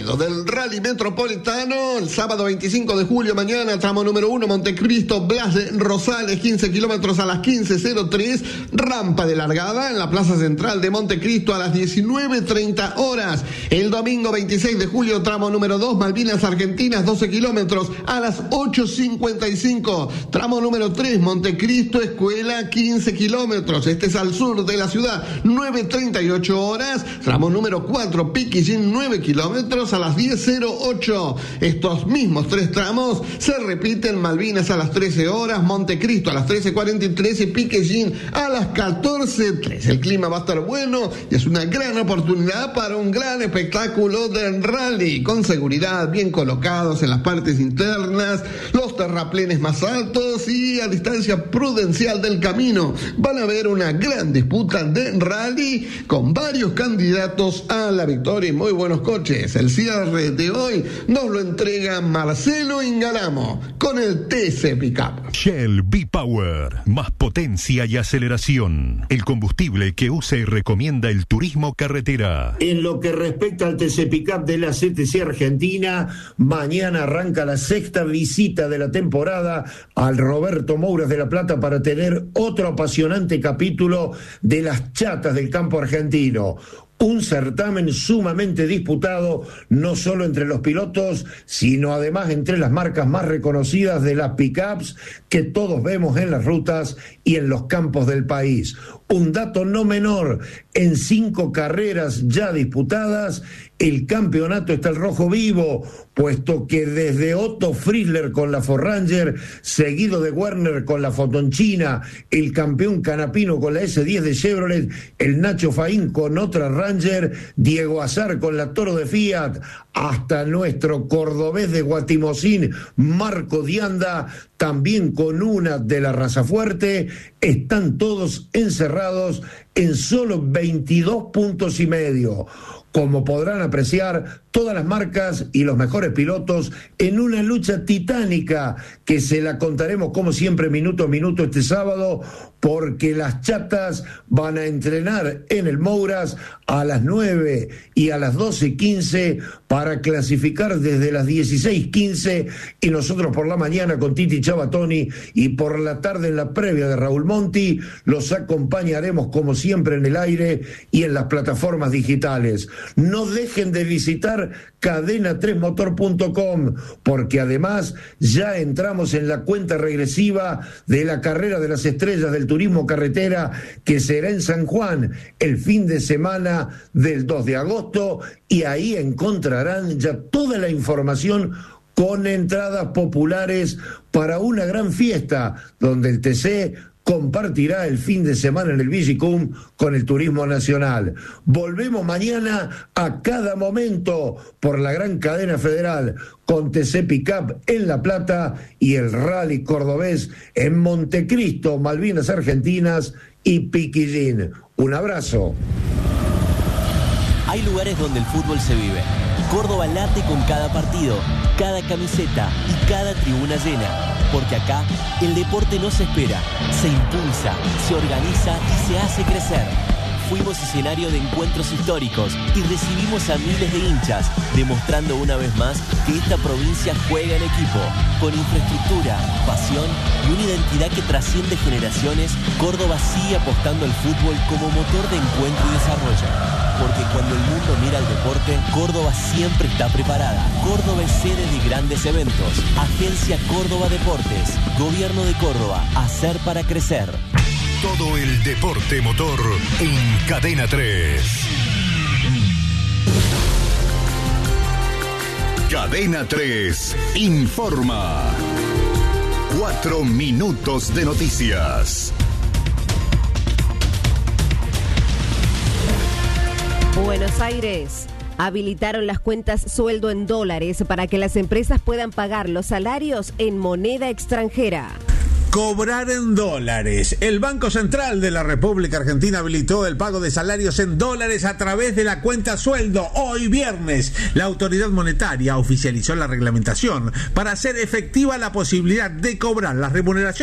ruedo del Rally Metropolitano. El sábado 25 de julio, mañana, tramo número 1, Montecristo, Blas de Rosales, 15 kilómetros a las 15:03. Rampa de largada en la Plaza Central de Montecristo a las 19:30 horas. El domingo 26 de julio, tramo número 2, Malvinas Argentinas, 12 kilómetros a las 8:55. Tramo número 3, Montecristo, Escuela, 15 kilómetros. Este es al sur de la ciudad, 9:38 horas. Tramo número 4, Piquillín, 9 kilómetros a las 10:08. Estos mismos tres tramos se repiten: Malvinas a las 13 horas, Montecristo a las 13:43 y Piquillín a las 14:03. El clima va a estar bueno y es una gran oportunidad para un gran espectáculo de rally, con seguridad, bien colocados en las partes internas, los terraplenes más altos y a distancia prudencial del camino. Van a ver una gran disputa de rally con varios candidatos a la victoria y muy buenos coches. El cierre de hoy nos lo entrega Marcelo Ingaramo con el TC Pickup. Shell V-Power, más potencia y aceleración. El combustible que usa y recomienda el turismo carretera. En lo que respecta al TC Pickup de la CTC Argentina, mañana arranca la sexta visita de la temporada al Roberto Mouras de La Plata para tener otro apasionante capítulo de las chatas del campo argentino. Un certamen sumamente disputado, no solo entre los pilotos, sino además entre las marcas más reconocidas de las pickups que todos vemos en las rutas y en los campos del país. Un dato no menor: en 5 carreras ya disputadas, el campeonato está al rojo vivo, puesto que desde Otto Frizzler con la Ford Ranger, seguido de Werner con la Fotonchina, el campeón Canapino con la S10 de Chevrolet, el Nacho Faín con otra Ranger, Diego Azar con la Toro de Fiat, hasta nuestro cordobés de Guatimozín, Marco Dianda, también con una de la raza fuerte, están todos encerrados en solo 22 puntos y medio. Como podrán apreciar, todas las marcas y los mejores pilotos en una lucha titánica que se la contaremos como siempre minuto a minuto este sábado, porque las chatas van a entrenar en el Mouras a las 9 y a las 12:15 para clasificar desde las 16:15, y nosotros por la mañana con Titi Chabatoni y por la tarde en la previa de Raúl Monti los acompañaremos como siempre en el aire y en las plataformas digitales. No dejen de visitar cadena3motor.com, porque además ya entramos en la cuenta regresiva de la carrera de las estrellas del turismo carretera, que será en San Juan el fin de semana del 2 de agosto, y ahí encontrarán ya toda la información con entradas populares para una gran fiesta donde el TC compartirá el fin de semana en el Vigicum con el turismo nacional. Volvemos mañana a cada momento por la gran cadena federal con TC Pickup en La Plata y el Rally Cordobés en Montecristo, Malvinas Argentinas y Piquillín. Un abrazo. Hay lugares donde el fútbol se vive. Córdoba late con cada partido, cada camiseta y cada tribuna llena. Porque acá el deporte no se espera, se impulsa, se organiza y se hace crecer. Fuimos escenario de encuentros históricos y recibimos a miles de hinchas, demostrando una vez más que esta provincia juega en equipo. Con infraestructura, pasión y una identidad que trasciende generaciones, Córdoba sigue apostando al fútbol como motor de encuentro y desarrollo. Porque cuando el mundo mira al deporte, Córdoba siempre está preparada. Córdoba es sede de grandes eventos. Agencia Córdoba Deportes. Gobierno de Córdoba. Hacer para crecer. Todo el deporte motor en Cadena 3. Cadena 3 informa. 4 minutos de noticias. Buenos Aires. Habilitaron las cuentas sueldo en dólares para que las empresas puedan pagar los salarios en moneda extranjera. Cobrar en dólares. El Banco Central de la República Argentina habilitó el pago de salarios en dólares a través de la cuenta sueldo. Hoy viernes, la autoridad monetaria oficializó la reglamentación para hacer efectiva la posibilidad de cobrar las remuneraciones